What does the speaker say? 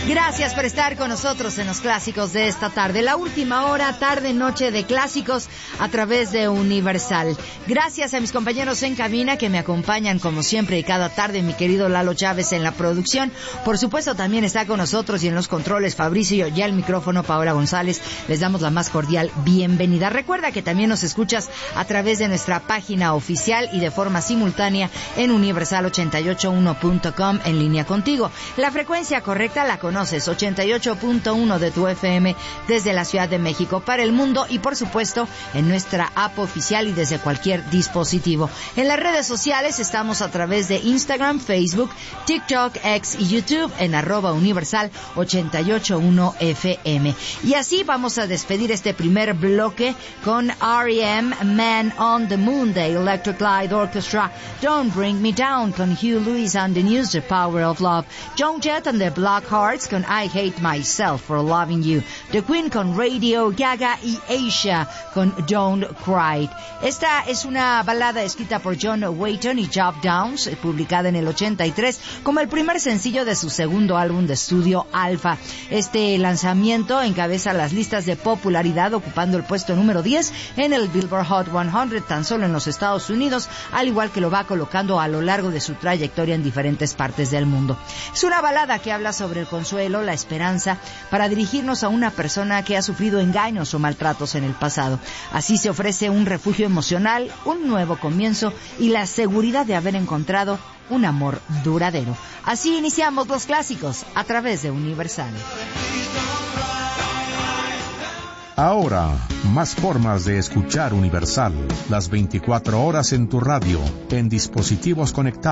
Gracias por estar con nosotros en los clásicos de esta tarde. La última hora, tarde, noche de clásicos a través de Universal. Gracias a mis compañeros en cabina que me acompañan como siempre y cada tarde. Mi querido Lalo Chávez en la producción. Por supuesto también está con nosotros y en los controles Fabricio y al micrófono Paola González. Les damos la más cordial bienvenida. Recuerda que también nos escuchas a través de nuestra página oficial y de forma simultánea en universal881.com en línea contigo. La frecuencia correcta la conoces, 88.1 de tu FM desde la Ciudad de México para el mundo y por supuesto en nuestra app oficial y desde cualquier dispositivo. En las redes sociales estamos a través de Instagram, Facebook, TikTok, X y YouTube en @universal881fm. Y así vamos a despedir este primer bloque con R.E.M. Man on the Moon de Electric Light Orchestra, Don't Bring Me Down con Hugh Lewis and the News, The Power of Love, Joan Jett and the Black Hearts con I Hate Myself for Loving You, The Queen con Radio Gaga y Asia con Don't Cry. Esta es una balada escrita por John Wetton y Job Downs, publicada en el 83 como el primer sencillo de su segundo álbum de estudio Alpha. Este lanzamiento encabeza las listas de popularidad ocupando el puesto número 10 en el Billboard Hot 100 tan solo en los Estados Unidos, al igual que lo va colocando a lo largo de su trayectoria en diferentes partes del mundo. Es una balada que habla sobre el consuelo, la esperanza, para dirigirnos a una persona que ha sufrido engaños o maltratos en el pasado. Así se ofrece un refugio emocional, un nuevo comienzo y la seguridad de haber encontrado un amor duradero. Así iniciamos los clásicos a través de Universal. Ahora, más formas de escuchar Universal, las 24 horas en tu radio, en dispositivos conectados.